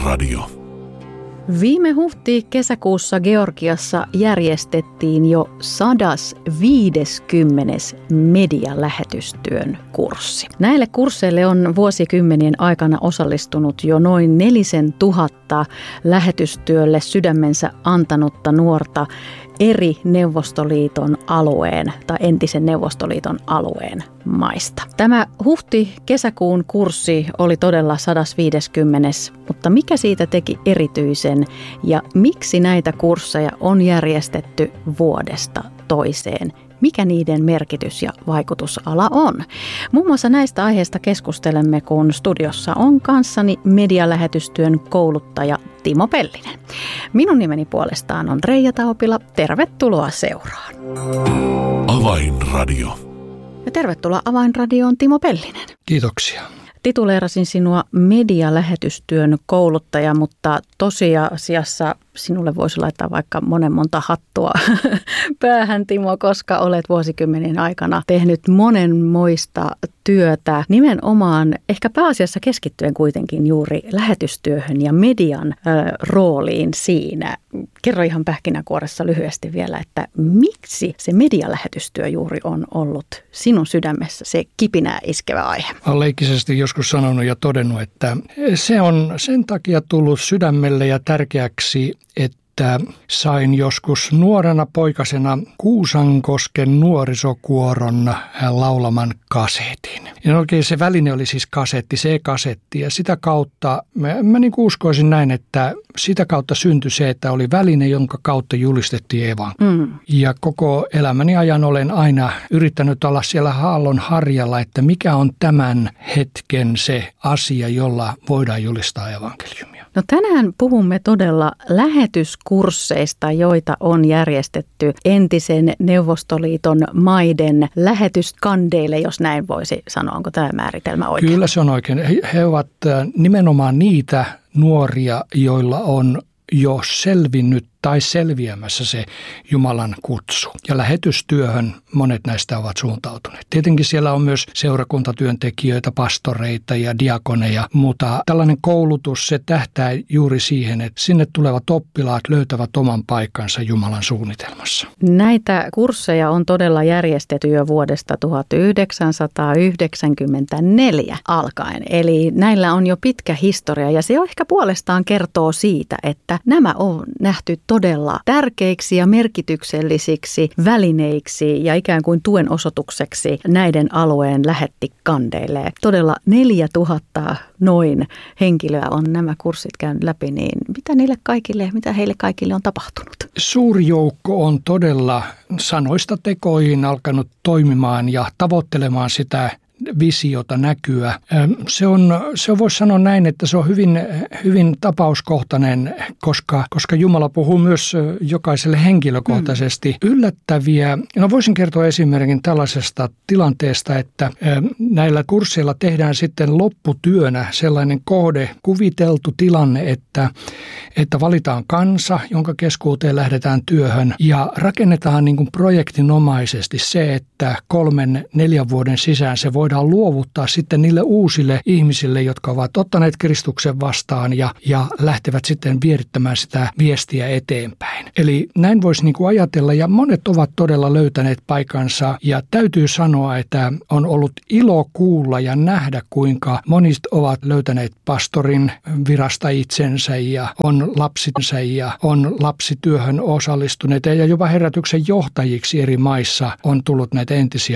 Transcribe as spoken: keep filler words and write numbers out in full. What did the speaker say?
Avainradio. Viime huhti-kesäkuussa Georgiassa järjestettiin jo sadas viideskymmenes medialähetystyön kurssi. Näille kursseille on vuosikymmenien aikana osallistunut jo noin nelisen tuhatta lähetystyölle sydämensä antanutta nuorta eri Neuvostoliiton alueen tai entisen Neuvostoliiton alueen maista. Tämä huhti-kesäkuun kurssi oli todella sadas viideskymmenes, mutta mikä siitä teki erityisen ja miksi näitä kursseja on järjestetty vuodesta toiseen? Mikä niiden merkitys ja vaikutusala on? Muun muassa näistä aiheista keskustelemme, kun studiossa on kanssani medialähetystyön kouluttaja Timo Pellinen. Minun nimeni puolestaan on Reija Taupila. Tervetuloa seuraan. Avainradio. Ja tervetuloa Avainradioon, Timo Pellinen. Kiitoksia. Tituleerasin sinua medialähetystyön kouluttaja, mutta tosiasiassa sinulle voisi laittaa vaikka monen monta hattua päähän, Timo, koska olet vuosikymmenien aikana tehnyt monenmoista työtä nimenomaan ehkä pääasiassa keskittyen kuitenkin juuri lähetystyöhön ja median ö, rooliin siinä. Kerro ihan pähkinänkuoressa lyhyesti vielä, että miksi se medialähetystyö juuri on ollut sinun sydämessä se kipinää iskevä aihe? Olen leikkisesti joskus sanonut ja todennut, että se on sen takia tullut sydämelle ja tärkeäksi, että sain joskus nuorena poikasena Kuusankosken nuorisokuoron laulaman kasetin. Ja oikein se väline oli siis kasetti, se kasetti ja sitä kautta, mä, mä niin kuin uskoisin näin, että sitä kautta syntyi se, että oli väline, jonka kautta julistettiin evankeliumia. Mm. Ja koko elämäni ajan olen aina yrittänyt olla siellä haallon harjalla, että mikä on tämän hetken se asia, jolla voidaan julistaa evankeliumia. No tänään puhumme todella lähetyskursseista, joita on järjestetty entisen Neuvostoliiton maiden lähetyskandeille, jos näin voisi sanoa. Onko tämä määritelmä oikein? Kyllä se on oikein. He ovat nimenomaan niitä nuoria, joilla on jo selvinnyt tai selviämässä se Jumalan kutsu. Ja lähetystyöhön monet näistä ovat suuntautuneet. Tietenkin siellä on myös seurakuntatyöntekijöitä, pastoreita ja diakoneja, mutta tällainen koulutus, se tähtää juuri siihen, että sinne tulevat oppilaat löytävät oman paikkansa Jumalan suunnitelmassa. Näitä kursseja on todella järjestetty jo vuodesta tuhatyhdeksänsataayhdeksänkymmentäneljä alkaen. Eli näillä on jo pitkä historia ja se ehkä puolestaan kertoo siitä, että nämä on nähty todella tärkeiksi ja merkityksellisiksi välineiksi ja ikään kuin tuen osoitukseksi näiden alueen lähettikandeille. Todella neljätuhatta noin henkilöä on nämä kurssit käynyt läpi, niin mitä niille kaikille, mitä heille kaikille on tapahtunut? Suuri joukko on todella sanoista tekoihin alkanut toimimaan ja tavoittelemaan sitä visiota, näkyä. Se on, se voisi sanoa näin, että se on hyvin, hyvin tapauskohtainen, koska, koska Jumala puhuu myös jokaiselle henkilökohtaisesti. Mm. Yllättäviä, no voisin kertoa esimerkin tällaisesta tilanteesta, että näillä kursseilla tehdään sitten lopputyönä sellainen kohde, kuviteltu tilanne, että, että valitaan kansa, jonka keskuuteen lähdetään työhön ja rakennetaan niin kuin projektinomaisesti se, että kolmen, neljän vuoden sisään se voidaan luovuttaa sitten niille uusille ihmisille, jotka ovat ottaneet Kristuksen vastaan ja, ja lähtevät sitten vierittämään sitä viestiä eteenpäin. Eli näin voisi niin kuin ajatella ja monet ovat todella löytäneet paikansa ja täytyy sanoa, että on ollut ilo kuulla ja nähdä, kuinka monet ovat löytäneet pastorin virasta itsensä ja on lapsinsa ja on lapsityöhön osallistuneet ja jopa herätyksen johtajiksi eri maissa on tullut näitä entisiä